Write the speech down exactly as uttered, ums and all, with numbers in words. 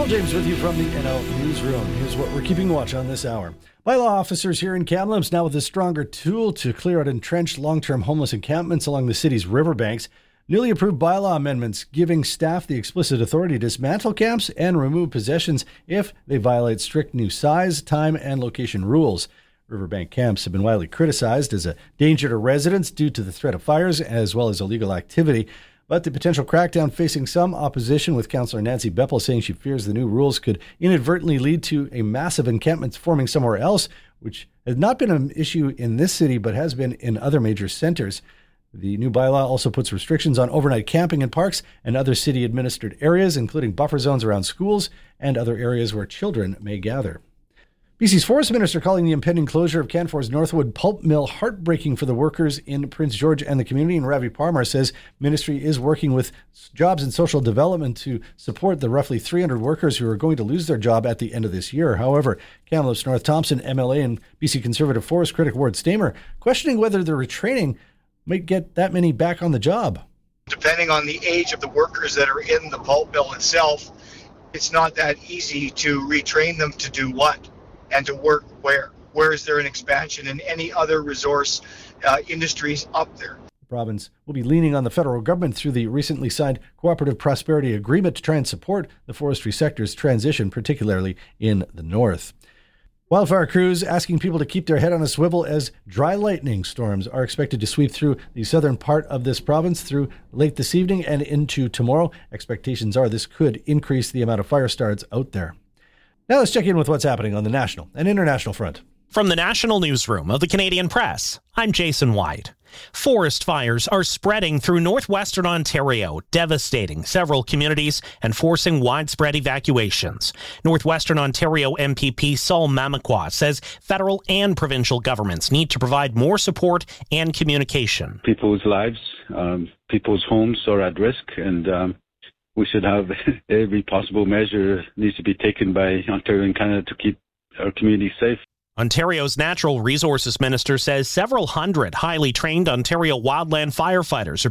Paul James with you from the N L Newsroom. Here's what we're keeping watch on this hour. Bylaw officers here in Kamloops now with a stronger tool to clear out entrenched long-term homeless encampments along the city's riverbanks. Newly approved bylaw amendments giving staff the explicit authority to dismantle camps and remove possessions if they violate strict new size, time, and location rules. Riverbank camps have been widely criticized as a danger to residents due to the threat of fires as well as illegal activity. But the potential crackdown facing some opposition, with Councillor Nancy Beppel saying she fears the new rules could inadvertently lead to a massive encampment forming somewhere else, which has not been an issue in this city but has been in other major centres. The new bylaw also puts restrictions on overnight camping in parks and other city-administered areas, including buffer zones around schools and other areas where children may gather. B C's Forest Minister calling the impending closure of Canfor's Northwood pulp mill heartbreaking for the workers in Prince George and the community. And Ravi Parmar says ministry is working with Jobs and Social Development to support the roughly three hundred workers who are going to lose their job at the end of this year. However, Kamloops North Thompson M L A and B C Conservative forest critic Ward Stamer questioning whether the retraining might get that many back on the job. Depending on the age of the workers that are in the pulp mill itself, it's not that easy to retrain them to do what and to work where. Where is there an expansion in any other resource uh, industries up there? The province will be leaning on the federal government through the recently signed Cooperative Prosperity Agreement to try and support the forestry sector's transition, particularly in the north. Wildfire crews asking people to keep their head on a swivel as dry lightning storms are expected to sweep through the southern part of this province through late this evening and into tomorrow. Expectations are this could increase the amount of fire starts out there. Now let's check in with what's happening on the national and international front. From the National Newsroom of the Canadian Press, I'm Jason White. Forest fires are spreading through northwestern Ontario, devastating several communities and forcing widespread evacuations. Northwestern Ontario M P P Saul Mamakwa says federal and provincial governments need to provide more support and communication. People's lives, um, people's homes are at risk, and um, we should have every possible measure needs to be taken by Ontario and Canada to keep our communities safe. Ontario's Natural Resources Minister says several hundred highly trained Ontario wildland firefighters are